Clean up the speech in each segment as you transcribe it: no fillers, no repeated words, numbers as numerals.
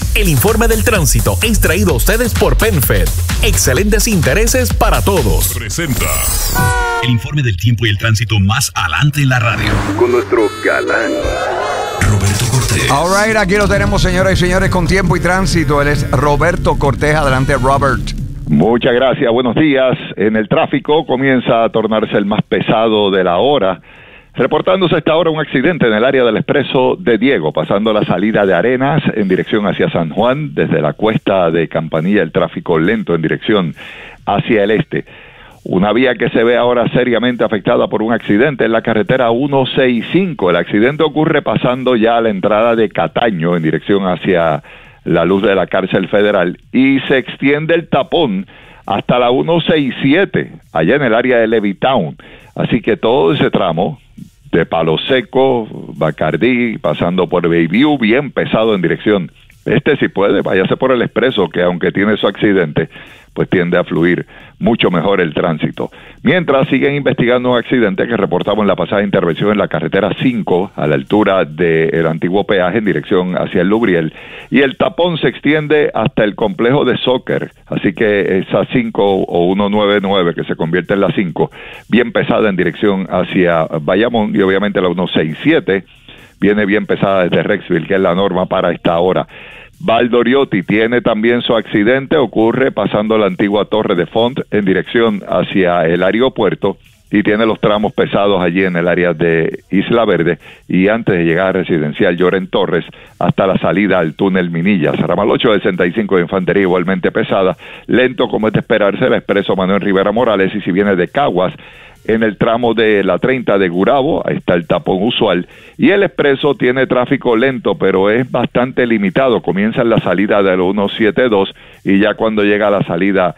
El informe del tránsito es traído a ustedes por PenFed. Excelentes intereses para todos. Presenta el informe del tiempo y el tránsito más adelante en la radio. Con nuestro galán Roberto Cortés. All right, aquí lo tenemos, señoras y señores, con tiempo y tránsito. Él es Roberto Cortés. Adelante, Robert. Muchas gracias, buenos días. En el tráfico comienza a tornarse el más pesado de la hora. Reportándose a esta hora un accidente en el área del Expreso de Diego, pasando la salida de Arenas en dirección hacia San Juan. Desde la cuesta de Campanilla el tráfico lento en dirección hacia el este. Una vía que se ve ahora seriamente afectada por un accidente en la carretera 165. El accidente ocurre pasando ya a la entrada de Cataño en dirección hacia la luz de la cárcel federal y se extiende el tapón hasta la 167, allá en el área de Levittown. Así que todo ese tramo de Palo Seco, Bacardí, pasando por Bayview, bien pesado en dirección. Si puede, váyase por el expreso, que aunque tiene su accidente, pues tiende a fluir mucho mejor el tránsito. Mientras siguen investigando un accidente que reportamos en la pasada intervención en la carretera 5, a la altura del antiguo peaje en dirección hacia el Lubriel, y el tapón se extiende hasta el complejo de soccer, así que esa 5 o 199 que se convierte en la 5, bien pesada en dirección hacia Bayamón, y obviamente la 167 viene bien pesada desde Rexville, que es la norma para esta hora. Valdoriotti tiene también su accidente, ocurre pasando la antigua Torre de Font en dirección hacia el aeropuerto y tiene los tramos pesados allí en el área de Isla Verde y antes de llegar a Residencial Lloren Torres hasta la salida al túnel Minillas. Ramal 865 de Infantería igualmente pesada, lento como es de esperarse el expreso Manuel Rivera Morales, y si viene de Caguas, en el tramo de la 30 de Gurabo, ahí está el tapón usual, y el expreso tiene tráfico lento, pero es bastante limitado. Comienza en la salida del 172 y ya cuando llega a la salida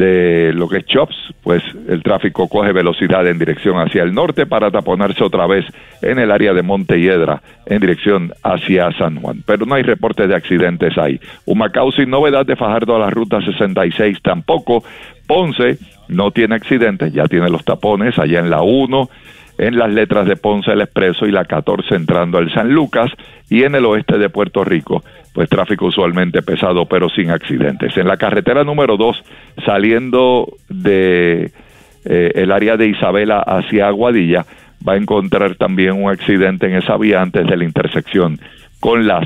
de lo que es Chops, pues el tráfico coge velocidad en dirección hacia el norte para taponarse otra vez en el área de Montelledra en dirección hacia San Juan. Pero no hay reportes de accidentes ahí. Humacao sin novedad, de Fajardo a la ruta 66 tampoco. Ponce no tiene accidentes, ya tiene los tapones allá en la 1, en las letras de Ponce el Expreso y la 14 entrando al San Lucas, y en el oeste de Puerto Rico, pues tráfico usualmente pesado pero sin accidentes. En la carretera número 2, saliendo de el área de Isabela hacia Aguadilla, va a encontrar también un accidente en esa vía antes de la intersección con la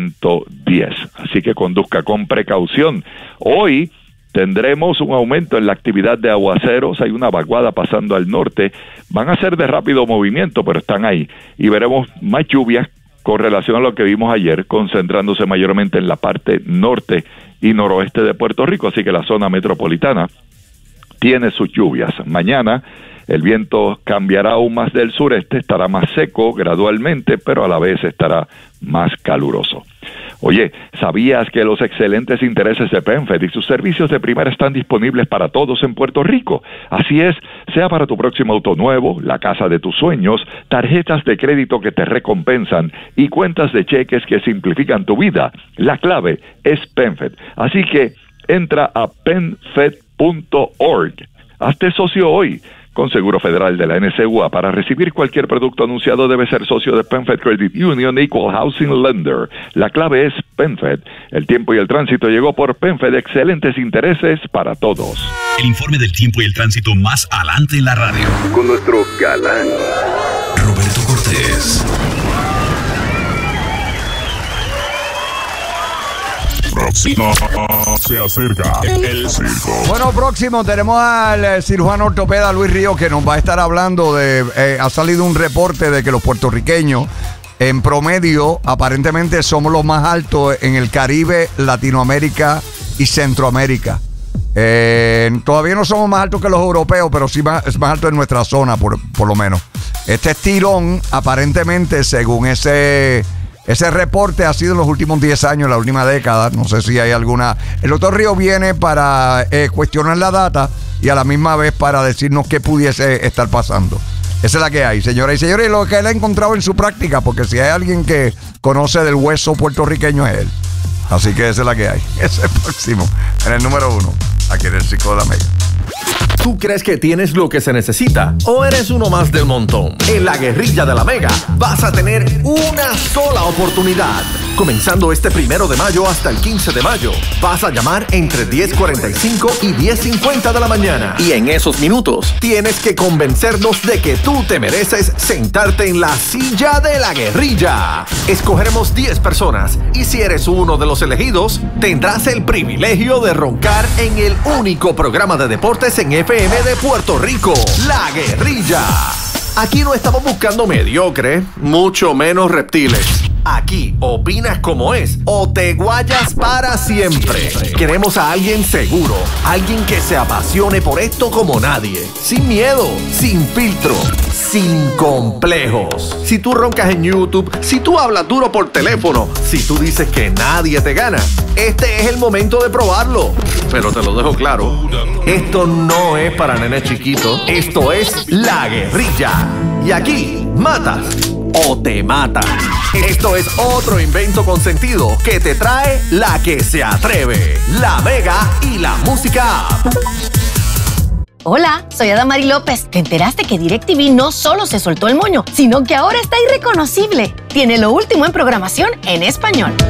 110. Así que conduzca con precaución. Hoy tendremos un aumento en la actividad de aguaceros, hay una vaguada pasando al norte, van a ser de rápido movimiento, pero están ahí, y veremos más lluvias con relación a lo que vimos ayer, concentrándose mayormente en la parte norte y noroeste de Puerto Rico, así que la zona metropolitana tiene sus lluvias. Mañana el viento cambiará aún más del sureste, estará más seco gradualmente, pero a la vez estará más caluroso. Oye, ¿sabías que los excelentes intereses de PenFed y sus servicios de primera están disponibles para todos en Puerto Rico? Así es, sea para tu próximo auto nuevo, la casa de tus sueños, tarjetas de crédito que te recompensan y cuentas de cheques que simplifican tu vida. La clave es PenFed. Así que entra a penfed.org. Hazte socio hoy con Seguro Federal de la NCUA. Para recibir cualquier producto anunciado debe ser socio de PenFed Credit Union Equal Housing Lender. La clave es PenFed. El tiempo y el tránsito llegó por PenFed. Excelentes intereses para todos. El informe del tiempo y el tránsito más adelante en la radio. con nuestro galán Roberto Cortés. Próximo se acerca el circo. Bueno, próximo tenemos al cirujano ortopeda Luis Ríos, que nos va a estar hablando de... ha salido un reporte de que los puertorriqueños, en promedio, aparentemente somos los más altos en el Caribe, Latinoamérica y Centroamérica. Todavía no somos más altos que los europeos, pero sí es más alto en nuestra zona, por lo menos. Este estirón, aparentemente, según ese reporte, ha sido en los últimos 10 años, la última década. No sé si hay alguna... El doctor Ríos viene para cuestionar la data y a la misma vez para decirnos qué pudiese estar pasando. Esa es la que hay, señoras y señores, y lo que él ha encontrado en su práctica, porque si hay alguien que conoce del hueso puertorriqueño es él. Así que esa es la que hay. Ese es el próximo, en el número 1, aquí en el Circo de la Mega. ¿Tú crees que tienes lo que se necesita? ¿O eres uno más del montón? En la Guerrilla de la Mega vas a tener una sola oportunidad. comenzando este 1 de mayo hasta el 15 de mayo. Vas a llamar entre 10:45 y 10:50 de la mañana. Y en esos minutos tienes que convencernos de que tú te mereces sentarte en la silla de la guerrilla. Escogeremos 10 personas y si eres uno de los elegidos, tendrás el privilegio de roncar en el único programa de deportes en FM de Puerto Rico, La Guerrilla. Aquí no estamos buscando mediocre, mucho menos reptiles. Aquí opinas como es o te guayas para siempre. Queremos a alguien seguro, alguien que se apasione por esto como nadie. Sin miedo, sin filtro, sin complejos. Si tú roncas en YouTube, si tú hablas duro por teléfono, si tú dices que nadie te gana, este es el momento de probarlo. Pero te lo dejo claro, esto no es para nenes chiquitos, esto es La Guerrilla. Y aquí, matas o te matan. Esto es otro invento con sentido que te trae La Que Se Atreve, La Mega y la Música App. Hola, soy Adamari López. ¿Te enteraste que DirecTV no solo se soltó el moño, sino que ahora está irreconocible? Tiene lo último en programación en español.